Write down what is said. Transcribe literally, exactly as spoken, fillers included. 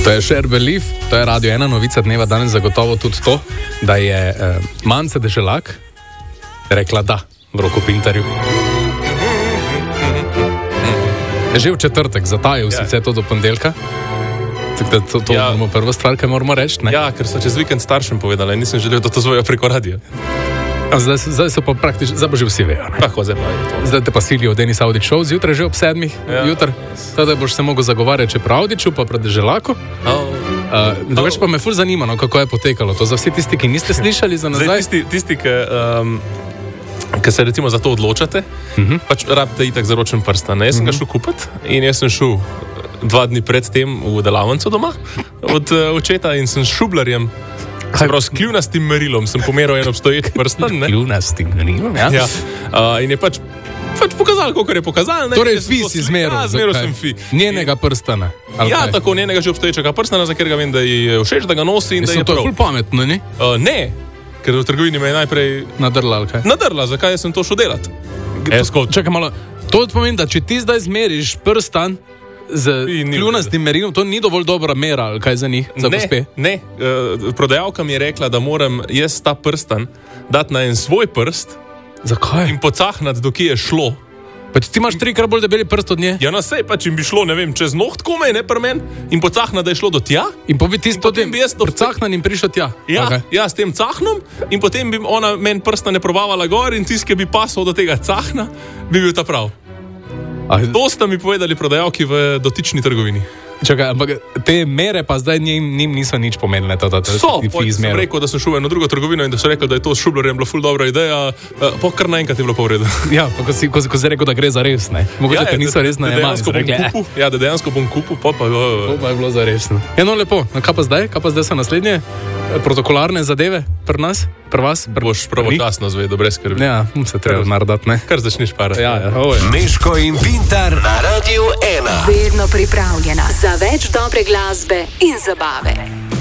To je Share Belief, to je Radio ena, novica dneva danes zagotovo tudi to, da je eh, Mance Deželak rekla da v Rokopintarju. Že v četrtek, zatajil si vse to do ponedeljka. Tako da to, to ja. moramo prva stvar, kaj moramo reči, ne? Ja, ker so čez vikend staršem povedali, nisem želel, da to zvojo preko radija. Zdaj, zdaj so pa praktično, zdaj pa že vsi vejo. Tako, zdaj pa je to. Zdaj te pa silijo v Denis Audić Show, zjutraj že ob sedmih, ja. jutr. Tada boš se mogel zagovarjati, če pri Audiću, pa pred Deželaku. Oh. Uh, Drugač pa me ful zanima, no, kako je potekalo to za vsi tisti, ki niste slišali za nazaj. Zdaj, tisti, tisti ki, um, ki se recimo za to odločate, uh-huh. pač rabite itak zaročen prstan. Jaz sem uh-huh. ga šel kupiti in jaz sem šel dva dni pred tem v delavnico doma od uh, očeta in sem s šublarjem, se pravi, s kljunastim merilom sem pomeral en obstoječ prstan. Kljunastim merilom, ja? Ja. Uh, in je pač, pač pokazal, koliko je pokazal. Ne? Torej, fi si zmeral. Ja, zmeral sem fi. Njenega prstana. Ja, kaj? Tako, njenega že obstoječega prstana, za katerega vem, da je všeč, da ga nosi in da je prav. To je ful pametno, ne? Uh, ne, ker v trgovini me je najprej nadrla, ali kaj? Nadrla, zakaj sem to šel delat? To, čakaj malo, to pomeni, da če ti zdaj zmeriš prstan z kljunastim merilom, to ni dovolj dobra mera, ali kaj za njih, za ne, gospe? Ne, uh, prodajalka mi je rekla, da moram jaz ta prstan dati na en svoj prst. Zakaj? In pocahnati, do kje je šlo. Pač ti imaš trikrat bolj debeli prst od nje? Ja, na sej, pač jim bi šlo, ne vem, čez noht komaj, ne prmen, in pocahnati, da je šlo do tja. In pobi ti s tem cahnan in prišel tja? Ja, okay. ja, s tem cahnom, in potem bi ona meni prsta ne probavala gor in tisk, ki bi pasal do tega cahna, bi bil ta prav. Ah. To sta mi povedali prodajalki v dotični trgovini. Čakaj, ampak te mere pa zdaj njim, njim niso nič pomenile. To, to, to, so, sem rekel, da sem šel v eno drugo trgovino in da so rekli, da je to s šublerjem bila ful dobra ideja, uh, pa kar naenkrat je bilo pa v redu. Ja, pa ko si, ko, ko si rekel, da gre za res, ne? Mogoče ja, te niso res najemali. Ja, da dejansko bom kupil, pa pa... To pa je bilo za resno. Ja, no lepo, no, kaj pa zdaj? Kaj pa zdaj so naslednje protokolarne zadeve pri nas, pri vas? Pri... Boš pravočasno zvedel, brez skrbi. Ja, se treba narediti, ne? Kar začneš parati. Ja, ja. Oh, ja. Nežko in Pintar na Radiu ena. Vedno pripravljena za več dobre glasbe in zabave.